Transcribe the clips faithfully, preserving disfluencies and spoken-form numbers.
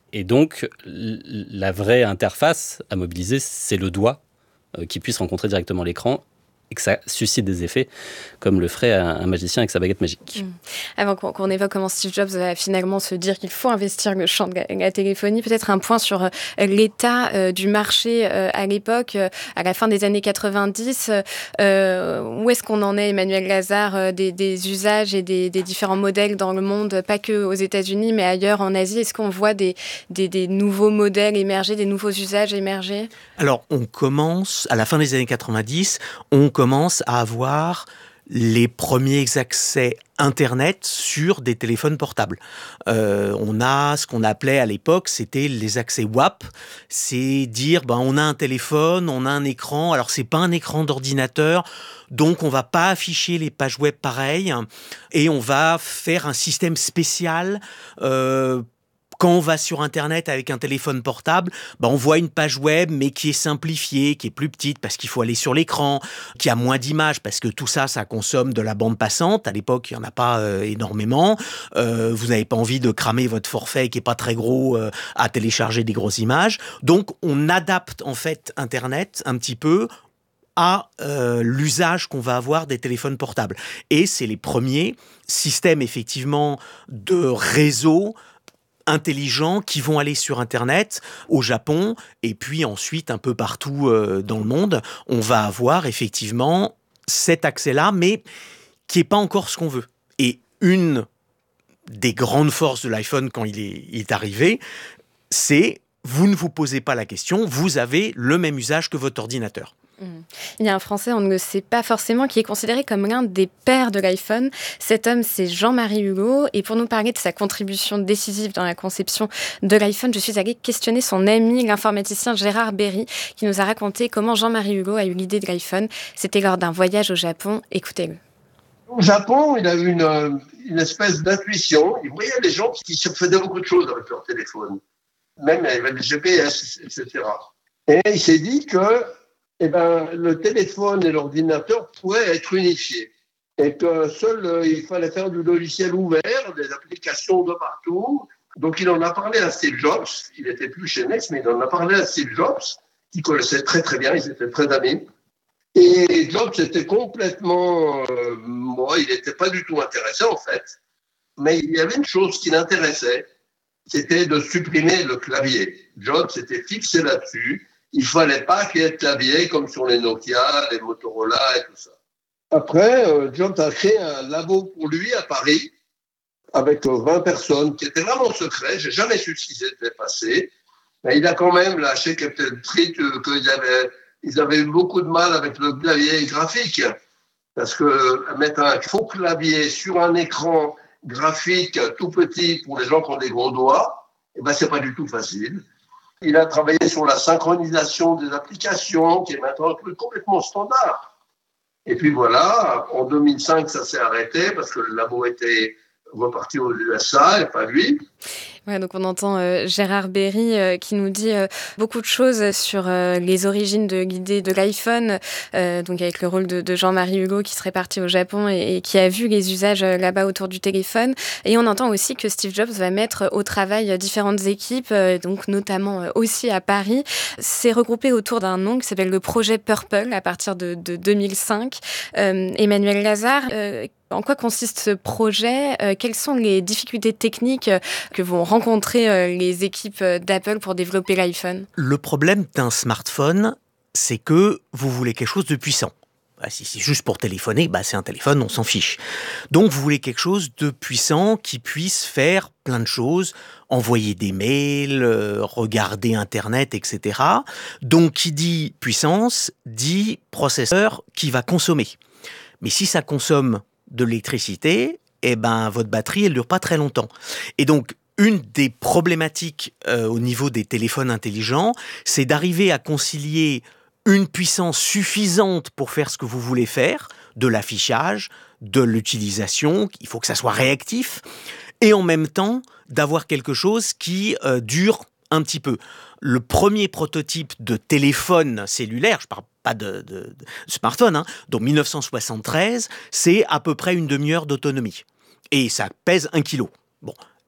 Et donc, la vraie interface à mobiliser, c'est le doigt euh, qui puisse rencontrer directement l'écran et que ça suscite des effets, comme le ferait un, un magicien avec sa baguette magique. Mmh. Avant qu'on, qu'on évoque comment Steve Jobs va finalement se dire qu'il faut investir le champ de la, la téléphonie, peut-être un point sur euh, l'état euh, du marché euh, à l'époque, euh, à la fin des années quatre-vingt-dix. Euh, où est-ce qu'on en est, Emmanuel Lazare, euh, des, des usages et des, des différents modèles dans le monde, pas que aux États-Unis, mais ailleurs en Asie? Est-ce qu'on voit des, des, des nouveaux modèles émerger, des nouveaux usages émerger? Alors, on commence, à la fin des années quatre-vingt-dix, on commence à avoir les premiers accès Internet sur des téléphones portables. Euh, on a ce qu'on appelait à l'époque, c'était les accès W A P. C'est dire, ben, on a un téléphone, on a un écran. Alors, c'est pas un écran d'ordinateur, donc on va pas afficher les pages web pareilles. Et on va faire un système spécial euh, Quand on va sur Internet avec un téléphone portable, bah on voit une page web, mais qui est simplifiée, qui est plus petite parce qu'il faut aller sur l'écran, qui a moins d'images parce que tout ça, ça consomme de la bande passante. À l'époque, il n'y en a pas euh, énormément. Euh, vous n'avez pas envie de cramer votre forfait qui n'est pas très gros euh, à télécharger des grosses images. Donc, on adapte en fait Internet un petit peu à euh, l'usage qu'on va avoir des téléphones portables. Et c'est les premiers systèmes effectivement de réseau intelligents qui vont aller sur Internet au Japon et puis ensuite un peu partout euh, dans le monde. On va avoir effectivement cet accès-là, mais qui n'est pas encore ce qu'on veut. Et une des grandes forces de l'iPhone quand il est, il est arrivé, c'est vous ne vous posez pas la question, vous avez le même usage que votre ordinateur. Il y a un Français, on ne le sait pas forcément, qui est considéré comme l'un des pères de l'iPhone. Cet homme, c'est Jean-Marie Hulot. Et pour nous parler de sa contribution décisive dans la conception de l'iPhone, je suis allée questionner son ami, l'informaticien Gérard Berry, qui nous a raconté comment Jean-Marie Hulot a eu l'idée de l'iPhone. C'était lors d'un voyage au Japon. Écoutez-le. Au Japon, il a eu une, une espèce d'intuition. Il voyait les gens qui se faisaient beaucoup de choses avec leur téléphone. Même il y avait le G P S, et cetera. Et il s'est dit que eh ben, le téléphone et l'ordinateur pourraient être unifiés. Et que seul, euh, il fallait faire du logiciel ouvert, des applications de partout. Donc, il en a parlé à Steve Jobs. Il n'était plus chez Next, mais il en a parlé à Steve Jobs, qui connaissait très, très bien. Ils étaient très amis. Et Jobs était complètement... Euh, bon, il n'était pas du tout intéressé, en fait. Mais il y avait une chose qui l'intéressait. C'était de supprimer le clavier. Jobs s'était fixé là-dessus. Il ne fallait pas qu'il y ait de clavier comme sur les Nokia, les Motorola et tout ça. Après, euh, Jobs a créé un labo pour lui à Paris avec euh, vingt personnes qui étaient vraiment secrets. Je n'ai jamais su ce qui s'était passé. Mais il a quand même lâché quelques trucs euh, qu'ils avaient, ils avaient eu beaucoup de mal avec le clavier graphique. Parce que euh, mettre un faux clavier sur un écran graphique tout petit pour les gens qui ont des gros doigts, eh ben, ce n'est pas du tout facile. Il a travaillé sur la synchronisation des applications, qui est maintenant un truc complètement standard. Et puis voilà, en deux mille cinq, ça s'est arrêté parce que le labo était reparti aux U S A et pas lui. Ouais, donc on entend euh, Gérard Berry euh, qui nous dit euh, beaucoup de choses sur euh, les origines de l'idée de l'iPhone, euh, donc avec le rôle de, de Jean-Marie Hulot qui serait parti au Japon et, et qui a vu les usages euh, là-bas autour du téléphone. Et on entend aussi que Steve Jobs va mettre au travail différentes équipes, euh, donc notamment euh, aussi à Paris. C'est regroupé autour d'un nom qui s'appelle le projet Purple à partir de, de deux mille cinq. Euh, Emmanuel Lazare, euh, en quoi consiste ce projet ? euh, Quelles sont les difficultés techniques euh, que vont rencontrer euh, les équipes d'Apple pour développer l'iPhone ? Le problème d'un smartphone, c'est que vous voulez quelque chose de puissant. Bah, si c'est juste pour téléphoner, bah, c'est un téléphone, on s'en fiche. Donc vous voulez quelque chose de puissant qui puisse faire plein de choses, envoyer des mails, euh, regarder Internet, et cetera. Donc qui dit puissance, dit processeur qui va consommer. Mais si ça consomme de l'électricité, eh ben, votre batterie, elle ne dure pas très longtemps. Et donc, une des problématiques euh, au niveau des téléphones intelligents, c'est d'arriver à concilier une puissance suffisante pour faire ce que vous voulez faire, de l'affichage, de l'utilisation, il faut que ça soit réactif, et en même temps, d'avoir quelque chose qui euh, dure un petit peu. Le premier prototype de téléphone cellulaire, je parle pas de, de, de smartphone, hein, donc dix-neuf cent soixante-treize, c'est à peu près une demi-heure d'autonomie. Et ça pèse un kilo. Bon,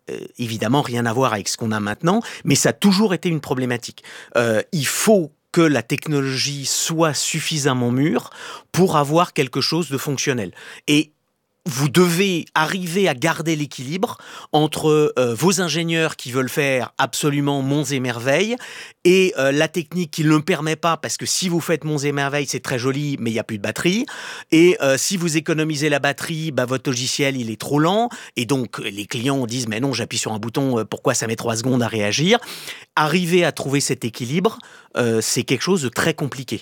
euh, évidemment rien à voir avec ce qu'on a maintenant, mais ça a toujours été une problématique. Euh, il faut que la technologie soit suffisamment mûre pour avoir quelque chose de fonctionnel. Et vous devez arriver à garder l'équilibre entre euh, vos ingénieurs qui veulent faire absolument monts et merveilles et euh, la technique qui ne le permet pas, parce que si vous faites monts et merveilles, c'est très joli, mais il n'y a plus de batterie. Et euh, si vous économisez la batterie, bah, votre logiciel, il est trop lent. Et donc, les clients disent, mais non, j'appuie sur un bouton, pourquoi ça met trois secondes à réagir ? Arriver à trouver cet équilibre, euh, c'est quelque chose de très compliqué.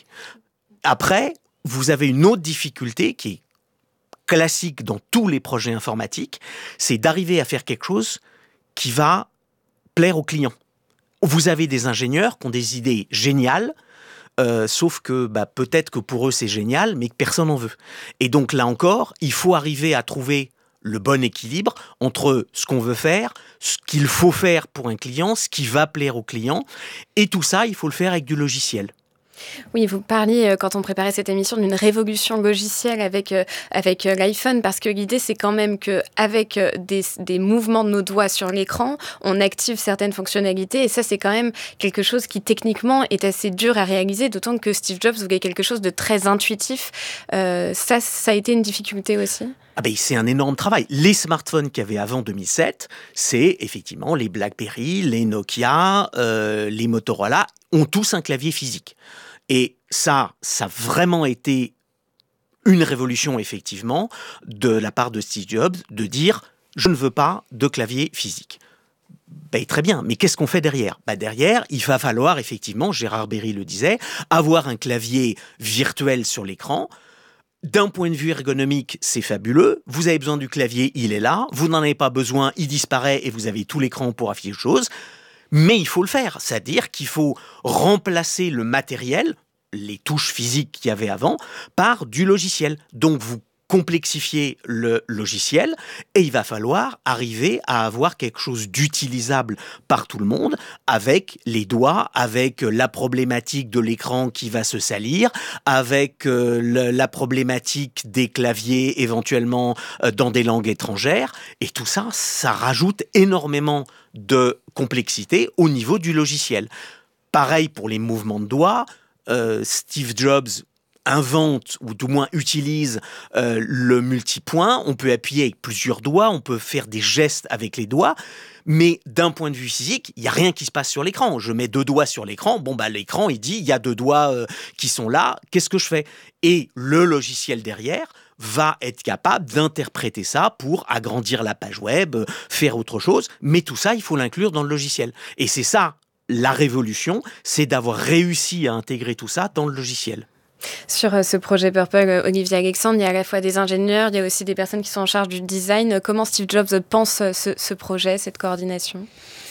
Après, vous avez une autre difficulté qui est classique dans tous les projets informatiques, c'est d'arriver à faire quelque chose qui va plaire aux clients. Vous avez des ingénieurs qui ont des idées géniales, euh, sauf que bah, peut-être que pour eux c'est génial, mais que personne n'en veut. Et donc là encore, il faut arriver à trouver le bon équilibre entre ce qu'on veut faire, ce qu'il faut faire pour un client, ce qui va plaire au client, et tout ça, il faut le faire avec du logiciel. Oui, vous parliez, quand on préparait cette émission, d'une révolution logicielle avec, euh, avec euh, l'iPhone, parce que l'idée, c'est quand même qu'avec euh, des, des mouvements de nos doigts sur l'écran, on active certaines fonctionnalités, et ça, c'est quand même quelque chose qui, techniquement, est assez dur à réaliser, d'autant que Steve Jobs voulait quelque chose de très intuitif. Euh, ça, ça a été une difficulté aussi ? Ah ben, c'est un énorme travail. Les smartphones qu'il y avait avant deux mille sept, c'est effectivement les BlackBerry, les Nokia, euh, les Motorola, ont tous un clavier physique. Et ça, ça a vraiment été une révolution, effectivement, de la part de Steve Jobs, de dire « je ne veux pas de clavier physique ». Ben, très bien, mais qu'est-ce qu'on fait derrière ? Ben, derrière, il va falloir, effectivement, Gérard Berry le disait, avoir un clavier virtuel sur l'écran. D'un point de vue ergonomique, c'est fabuleux. Vous avez besoin du clavier, il est là. Vous n'en avez pas besoin, il disparaît et vous avez tout l'écran pour afficher autre chose. Mais il faut le faire, c'est-à-dire qu'il faut remplacer le matériel, les touches physiques qu'il y avait avant, par du logiciel. Donc vous complexifiez le logiciel et il va falloir arriver à avoir quelque chose d'utilisable par tout le monde, avec les doigts, avec la problématique de l'écran qui va se salir, avec euh, le, la problématique des claviers éventuellement euh, dans des langues étrangères. Et tout ça, ça rajoute énormément de complexité au niveau du logiciel. Pareil pour les mouvements de doigts. Euh, Steve Jobs invente ou du moins utilise euh, le multipoint. On peut appuyer avec plusieurs doigts, on peut faire des gestes avec les doigts, mais d'un point de vue physique, il n'y a rien qui se passe sur l'écran. Je mets deux doigts sur l'écran, bon bah l'écran il dit il y a deux doigts euh, qui sont là, qu'est-ce que je fais ? Et le logiciel derrière va être capable d'interpréter ça pour agrandir la page web, euh, faire autre chose, mais tout ça il faut l'inclure dans le logiciel. Et c'est ça la révolution, c'est d'avoir réussi à intégrer tout ça dans le logiciel. Sur ce projet Purple, Olivier Alexandre, il y a à la fois des ingénieurs, il y a aussi des personnes qui sont en charge du design. Comment Steve Jobs pense ce, ce projet, cette coordination ?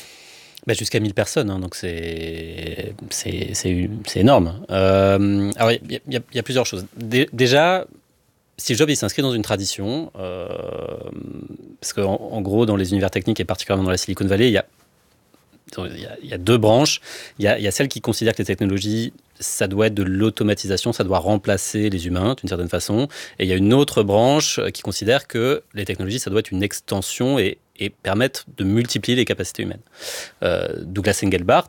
Bah jusqu'à mille personnes, hein, donc c'est, c'est, c'est, c'est énorme. Euh, alors, il y, y, y a plusieurs choses. Dé, déjà, Steve Jobs, il s'inscrit dans une tradition, euh, parce qu'en en gros, dans les univers techniques, et particulièrement dans la Silicon Valley, il y a Il y, a, il y a deux branches. Il y a, il y a celle qui considère que les technologies, ça doit être de l'automatisation, ça doit remplacer les humains d'une certaine façon. Et il y a une autre branche qui considère que les technologies, ça doit être une extension et, et permettre de multiplier les capacités humaines. Euh, Douglas Engelbart,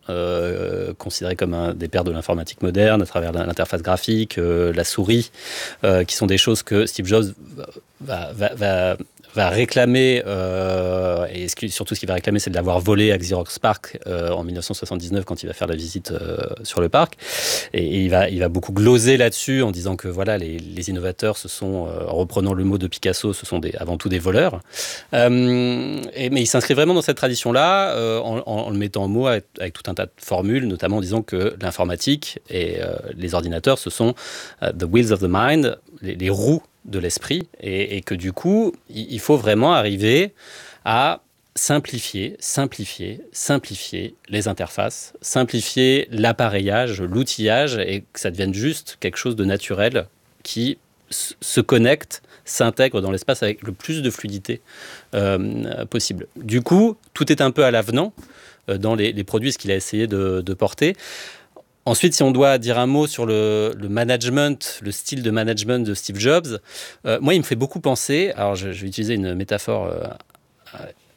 euh, considéré comme un des pères de l'informatique moderne à travers l'interface graphique, euh, la souris, euh, qui sont des choses que Steve Jobs va... va, va va réclamer, euh, et ce qui, surtout ce qu'il va réclamer, c'est de l'avoir volé à Xerox Park euh, en dix-neuf cent soixante-dix-neuf quand il va faire la visite euh, sur le parc. Et, et il, va, il va beaucoup gloser là-dessus en disant que voilà, les, les innovateurs, ce sont, euh, en reprenant le mot de Picasso, ce sont des, avant tout des voleurs. Euh, et, mais il s'inscrit vraiment dans cette tradition-là euh, en, en, en le mettant en mots avec, avec tout un tas de formules, notamment en disant que l'informatique et euh, les ordinateurs, ce sont uh, the wheels of the mind, les, les roues de l'esprit, et, et que du coup, il faut vraiment arriver à simplifier, simplifier, simplifier les interfaces, simplifier l'appareillage, l'outillage, et que ça devienne juste quelque chose de naturel qui s- se connecte, s'intègre dans l'espace avec le plus de fluidité euh, possible. Du coup, tout est un peu à l'avenant euh, dans les, les produits, ce qu'il a essayé de, de porter. Ensuite, si on doit dire un mot sur le, le management, le style de management de Steve Jobs, euh, moi, il me fait beaucoup penser, alors je, je vais utiliser une métaphore euh,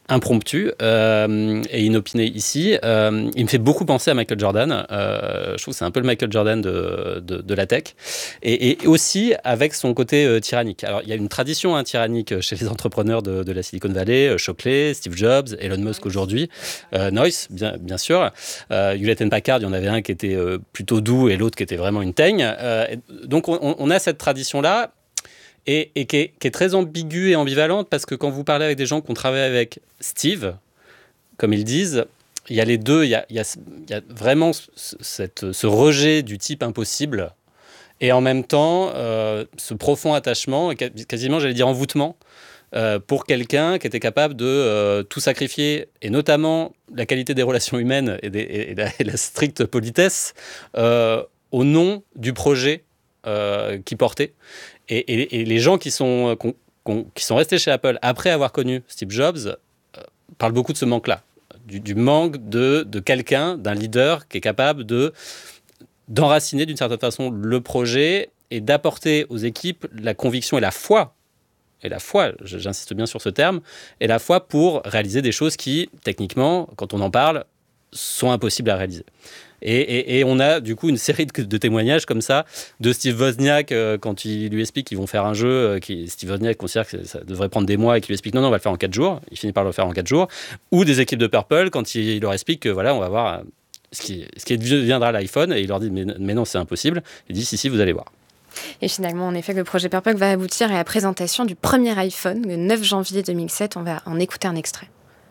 impromptu euh, et inopiné ici. Euh, il me fait beaucoup penser à Michael Jordan. Euh, je trouve que c'est un peu le Michael Jordan de, de, de la tech. Et, et aussi avec son côté euh, tyrannique. Alors, il y a une tradition hein, tyrannique chez les entrepreneurs de, de la Silicon Valley. Euh, Shockley, Steve Jobs, Elon Musk aujourd'hui. Euh, Noyce, bien, bien sûr. Euh, Hewlett Packard, il y en avait un qui était euh, plutôt doux et l'autre qui était vraiment une teigne. Euh, donc, on, on a cette tradition-là. Et, et qui, est, qui est très ambiguë et ambivalente parce que quand vous parlez avec des gens qui ont travaillé avec Steve, comme ils disent, il y a les deux, il y a, il y a, il y a vraiment cette, ce rejet du type impossible et en même temps euh, ce profond attachement, et quasiment j'allais dire envoûtement, euh, pour quelqu'un qui était capable de euh, tout sacrifier, et notamment la qualité des relations humaines et, des, et, la, et la stricte politesse, euh, au nom du projet euh, qu'il portait. Et, et, et les gens qui sont, qui sont restés chez Apple après avoir connu Steve Jobs euh, parlent beaucoup de ce manque-là, du, du manque de, de quelqu'un, d'un leader qui est capable de, d'enraciner d'une certaine façon le projet et d'apporter aux équipes la conviction et la foi, et la foi, j'insiste bien sur ce terme, et la foi pour réaliser des choses qui, techniquement, quand on en parle, sont impossibles à réaliser. Et, et, et on a du coup une série de, de témoignages comme ça de Steve Wozniak euh, quand il lui explique qu'ils vont faire un jeu, euh, qui, Steve Wozniak considère que ça devrait prendre des mois et qu'il lui explique non, non, on va le faire en quatre jours. Il finit par le faire en quatre jours. Ou des équipes de Purple quand il, il leur explique que voilà, on va voir ce qui, ce qui deviendra l'iPhone et il leur dit mais, mais non, c'est impossible. Il dit si, si, vous allez voir. Et finalement, en effet, le projet Purple va aboutir à la présentation du premier iPhone le neuf janvier deux mille sept. On va en écouter un extrait.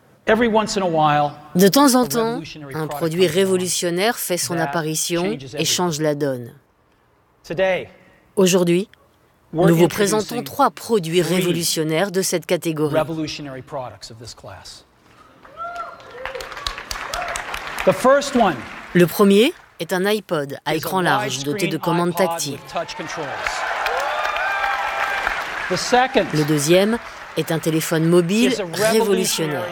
De temps en temps, un produit révolutionnaire fait son apparition et change la donne. Aujourd'hui, nous vous présentons trois produits révolutionnaires de cette catégorie. Le premier est un iPod à écran large doté de commandes tactiles. Le deuxième est un téléphone mobile révolutionnaire.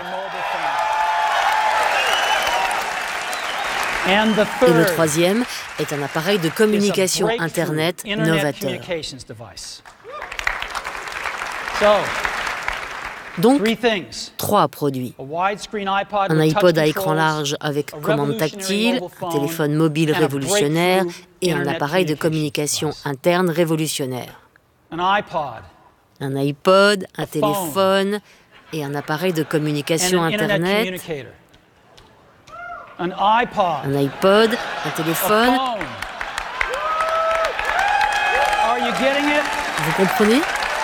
Et le troisième est un appareil de communication Internet novateur. Donc, trois produits. Un iPod à écran large avec commande tactile, un téléphone mobile révolutionnaire et un appareil de communication interne révolutionnaire. Un iPod, un téléphone et un appareil de communication Internet. Un iPod, un téléphone. Vous comprenez?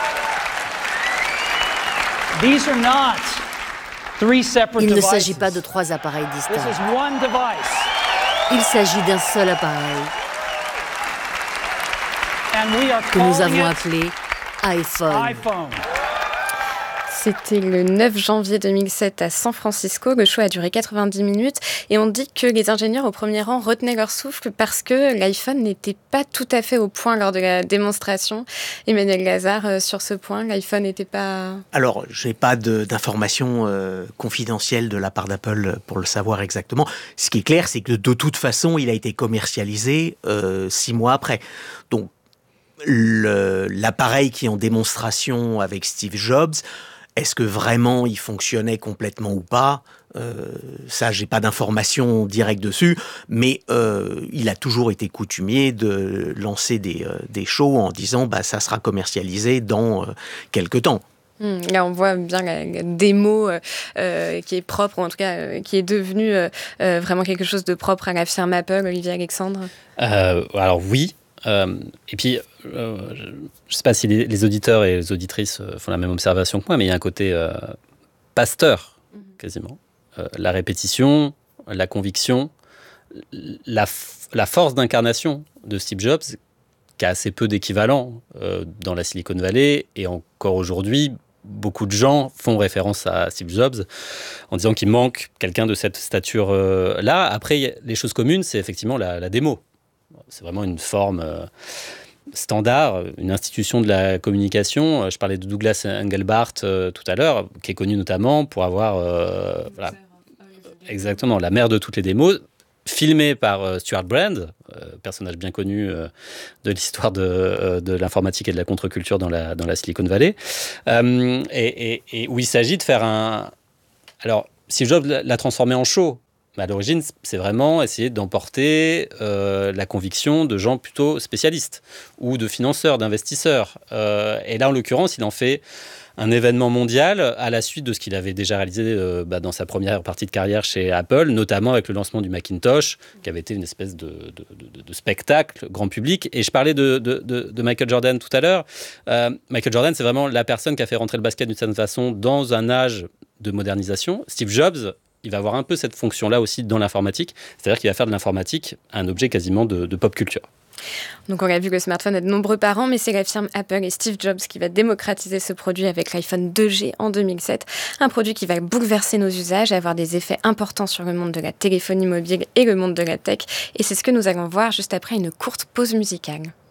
Il ne s'agit pas de trois appareils distincts. Il s'agit d'un seul appareil que nous avons appelé iPhone. C'était le neuf janvier deux mille sept à San Francisco. Le show a duré quatre-vingt-dix minutes et on dit que les ingénieurs au premier rang retenaient leur souffle parce que l'iPhone n'était pas tout à fait au point lors de la démonstration. Emmanuel Lazare, sur ce point, l'iPhone n'était pas... Alors, je n'ai pas de, d'informations euh, confidentielles de la part d'Apple pour le savoir exactement. Ce qui est clair, c'est que de toute façon, il a été commercialisé euh, six mois après. Donc, le, l'appareil qui est en démonstration avec Steve Jobs, est-ce que vraiment il fonctionnait complètement ou pas ? euh, Ça, j'ai pas d'informations directes dessus, mais euh, il a toujours été coutumier de lancer des, euh, des shows en disant bah, ça sera commercialisé dans euh, quelques temps. Mmh, là, on voit bien la, la démo euh, qui est propre, ou en tout cas euh, qui est devenue euh, euh, vraiment quelque chose de propre à la firme Apple, Olivier Alexandre. Euh, alors oui. Euh, et puis, euh, je ne sais pas si les, les auditeurs et les auditrices font la même observation que moi, mais il y a un côté euh, pasteur, quasiment. Euh, la répétition, la conviction, la, f- la force d'incarnation de Steve Jobs, qui a assez peu d'équivalent euh, dans la Silicon Valley, et encore aujourd'hui, beaucoup de gens font référence à Steve Jobs en disant qu'il manque quelqu'un de cette stature-là. Après, les choses communes, c'est effectivement la, la démo. C'est vraiment une forme euh, standard, une institution de la communication. Je parlais de Douglas Engelbart euh, tout à l'heure, qui est connu notamment pour avoir euh, voilà, exactement la mère de toutes les démos, filmée par euh, Stuart Brand, euh, personnage bien connu euh, de l'histoire de, euh, de l'informatique et de la contre-culture dans la, dans la Silicon Valley, euh, et, et, et où il s'agit de faire un, Alors, Steve Jobs l'a transformé en show. À l'origine, c'est vraiment essayer d'emporter euh, la conviction de gens plutôt spécialistes ou de financeurs, d'investisseurs. Euh, et là, en l'occurrence, il en fait un événement mondial à la suite de ce qu'il avait déjà réalisé euh, bah, dans sa première partie de carrière chez Apple, notamment avec le lancement du Macintosh, qui avait été une espèce de, de, de, de spectacle grand public. Et je parlais de, de, de, de Michael Jordan tout à l'heure. Euh, Michael Jordan, c'est vraiment la personne qui a fait rentrer le basket d'une certaine façon dans un âge de modernisation. Steve Jobs, il va avoir un peu cette fonction-là aussi dans l'informatique, c'est-à-dire qu'il va faire de l'informatique un objet quasiment de, de pop culture. Donc on a vu que le smartphone a de nombreux parents, mais c'est la firme Apple et Steve Jobs qui va démocratiser ce produit avec l'iPhone deux G en deux mille sept, un produit qui va bouleverser nos usages et avoir des effets importants sur le monde de la téléphonie mobile et le monde de la tech. Et c'est ce que nous allons voir juste après une courte pause musicale.